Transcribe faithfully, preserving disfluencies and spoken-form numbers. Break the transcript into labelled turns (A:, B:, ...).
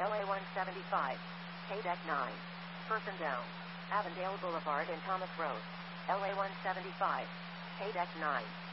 A: L A one seventy-five. K-Deck nine. Person down. Avondale Boulevard and Thomas Road. L A one seventy-five. K-Deck nine.